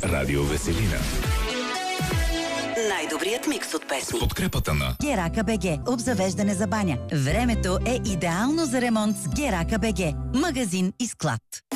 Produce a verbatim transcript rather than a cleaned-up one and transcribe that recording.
Радио Веселина. Най-добрият микс от песни. Подкрепата на Герака БГ. Обзавеждане за баня. Времето е идеално за ремонт с Герака БГ. Магазин и склад.